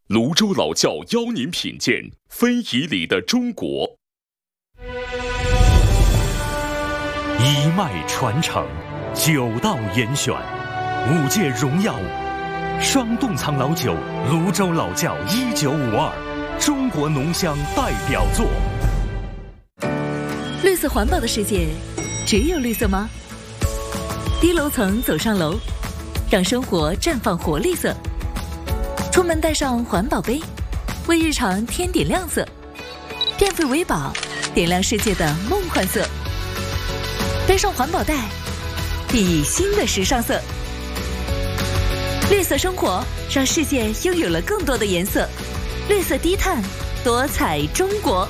泸州老窖邀您品鉴非遗里的中国。 一脉传承，9道严选，5届荣耀双冻藏老酒泸州老窖1952，中国浓香代表作。 绿色环保的世界，只有绿色吗？低楼层走上楼，让生活绽放活力色。出门带上环保杯，为日常添点亮色。电费为宝，点亮世界的梦幻色。背上环保袋，熠熠新的时尚色。绿色生活，让世界拥有了更多的颜色。绿色低碳，多彩中国。